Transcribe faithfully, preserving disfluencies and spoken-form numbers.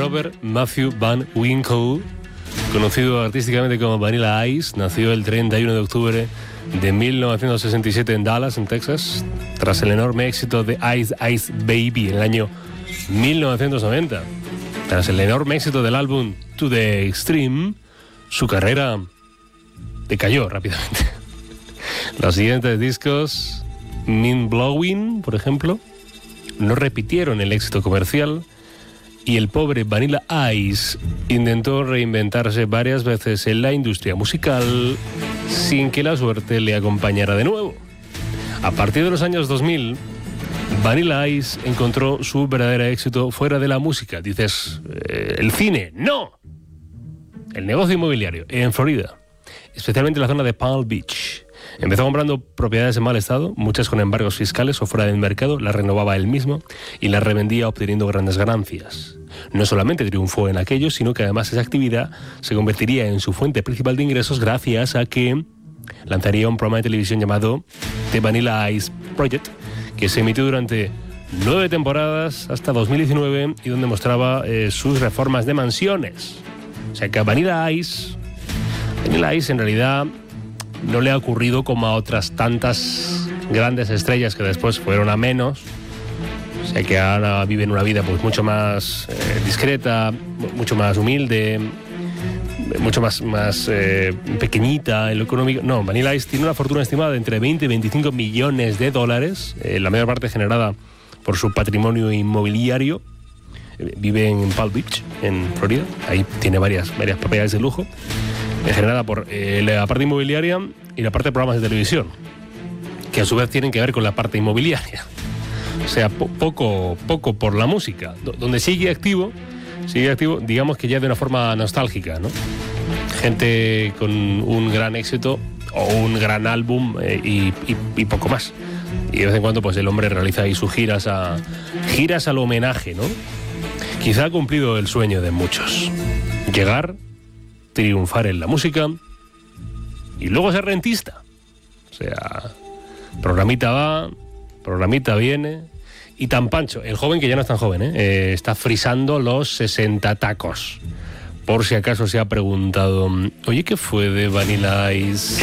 Robert Matthew Van Winkle, conocido artísticamente como Vanilla Ice, nació el treinta y uno de octubre de mil novecientos sesenta y siete en Dallas, en Texas, tras el enorme éxito de Ice Ice Baby en el año mil novecientos noventa. Tras el enorme éxito del álbum To The Extreme, su carrera decayó rápidamente. Los siguientes discos, Mind Blowing, por ejemplo, no repitieron el éxito comercial y el pobre Vanilla Ice intentó reinventarse varias veces en la industria musical sin que la suerte le acompañara de nuevo. A partir de los años dos mil, Vanilla Ice encontró su verdadero éxito fuera de la música. Dices, eh, ¿el cine? ¡No! El negocio inmobiliario en Florida, especialmente en la zona de Palm Beach. Empezó comprando propiedades en mal estado, muchas con embargos fiscales o fuera del mercado, las renovaba él mismo y las revendía obteniendo grandes ganancias. No solamente triunfó en aquello, sino que además esa actividad se convertiría en su fuente principal de ingresos gracias a que lanzaría un programa de televisión llamado The Vanilla Ice Project, que se emitió durante nueve temporadas hasta dos mil diecinueve y donde mostraba eh, sus reformas de mansiones. O sea que a Vanilla Ice, Vanilla Ice en realidad no le ha ocurrido como a otras tantas grandes estrellas que después fueron a menos. O sea que ahora viven una vida pues mucho más eh, discreta, mucho más humilde, mucho más, más eh, pequeñita en lo económico. No, Vanilla Ice tiene una fortuna estimada de entre veinte y veinticinco millones de dólares, eh, la mayor parte generada por su patrimonio inmobiliario. Eh, vive en Palm Beach, en Florida. Ahí tiene varias, varias propiedades de lujo, generada por eh, la parte inmobiliaria y la parte de programas de televisión, que a su vez tienen que ver con la parte inmobiliaria. O sea, po- poco, poco por la música, do- donde sigue activo, sigue activo, digamos que ya de una forma nostálgica, ¿no? Gente con un gran éxito o un gran álbum eh, y, y, y poco más. Y de vez en cuando, pues el hombre realiza ahí sus giras a giras al homenaje, ¿no? Quizá ha cumplido el sueño de muchos: llegar, triunfar en la música y luego ser rentista. O sea, programita va, programita viene y tan pancho. El joven, que ya no es tan joven, ¿eh? Eh, está frisando los sesenta tacos. Por si acaso se ha preguntado, oye, ¿qué fue de Vanilla Ice?